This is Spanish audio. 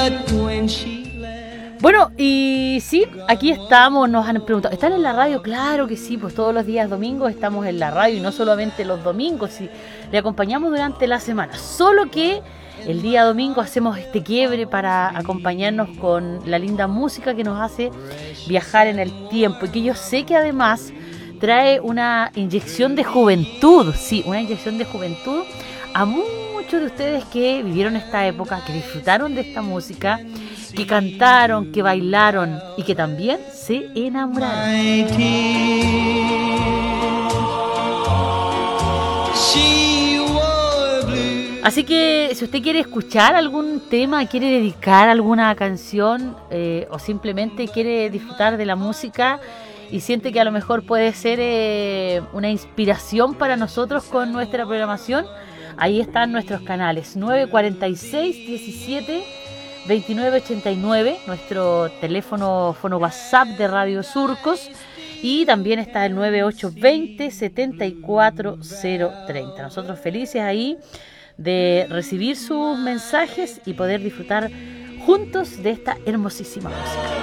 Bueno, y sí, aquí estamos, nos han preguntado, ¿están en la radio? Claro que sí, pues todos los días domingos estamos en la radio y no solamente los domingos, sí, le acompañamos durante la semana, solo que el día domingo hacemos este quiebre para acompañarnos con la linda música que nos hace viajar en el tiempo y que yo sé que además trae una inyección de juventud, sí, una inyección de juventud a muchos de ustedes que vivieron esta época, que disfrutaron de esta música, que cantaron, que bailaron y que también se enamoraron. Así que si usted quiere escuchar algún tema, quiere dedicar alguna canción o simplemente quiere disfrutar de la música y siente que a lo mejor puede ser una inspiración para nosotros con nuestra programación, ahí están nuestros canales 946 17 2989, nuestro teléfono fono WhatsApp de Radio Surcos, y también está el 9820 74030. Nosotros felices ahí de recibir sus mensajes y poder disfrutar juntos de esta hermosísima música.